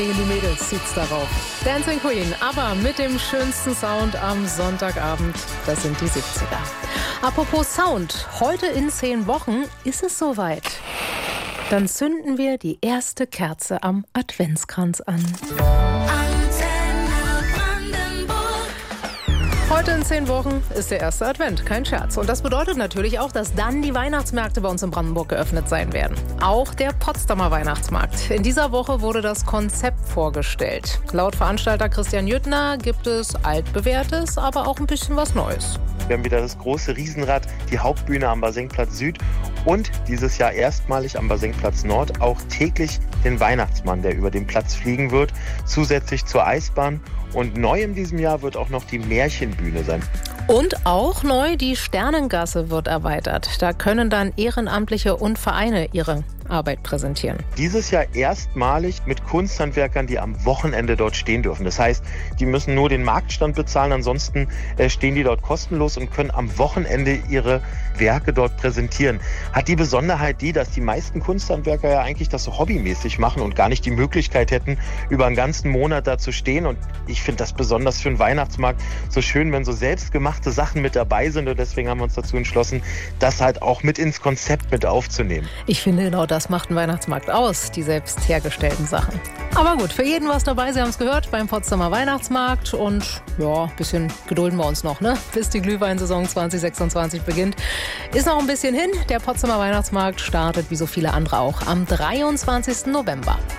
Gegen die Mädels zieht's darauf. Dancing Queen, aber mit dem schönsten Sound am Sonntagabend, das sind die 70er. Apropos Sound, heute in 10 Wochen ist es soweit. Dann zünden wir die erste Kerze am Adventskranz an. Heute in 10 Wochen ist der erste Advent, kein Scherz. Und das bedeutet natürlich auch, dass dann die Weihnachtsmärkte bei uns in Brandenburg geöffnet sein werden. Auch der Potsdamer Weihnachtsmarkt. In dieser Woche wurde das Konzept vorgestellt. Laut Veranstalter Christian Jüttner gibt es altbewährtes, aber auch ein bisschen was Neues. Wir haben wieder das große Riesenrad, die Hauptbühne am Basenplatz Süd und dieses Jahr erstmalig am Basenplatz Nord auch täglich den Weihnachtsmann, der über den Platz fliegen wird, zusätzlich zur Eisbahn. Und neu in diesem Jahr wird auch noch die Märchenbühne sein. Und auch neu, die Sternengasse wird erweitert. Da können dann Ehrenamtliche und Vereine ihre Arbeit präsentieren. Dieses Jahr erstmalig mit Kunsthandwerkern, die am Wochenende dort stehen dürfen. Das heißt, die müssen nur den Marktstand bezahlen, ansonsten stehen die dort kostenlos und können am Wochenende ihre Werke dort präsentieren. Hat die Besonderheit dass die meisten Kunsthandwerker ja eigentlich das so hobbymäßig machen und gar nicht die Möglichkeit hätten, über einen ganzen Monat da zu stehen. Und ich finde das besonders für einen Weihnachtsmarkt so schön, wenn so selbstgemachte Sachen mit dabei sind. Und deswegen haben wir uns dazu entschlossen, das halt auch mit ins Konzept mit aufzunehmen. Ich finde genau das macht einen Weihnachtsmarkt aus, die selbst hergestellten Sachen. Aber gut, für jeden was dabei, Sie haben es gehört, beim Potsdamer Weihnachtsmarkt. Und ja, ein bisschen gedulden wir uns noch, ne? Bis die Glühweinsaison 2026 beginnt. Ist noch ein bisschen hin. Der Potsdamer Weihnachtsmarkt startet, wie so viele andere auch, am 23. November.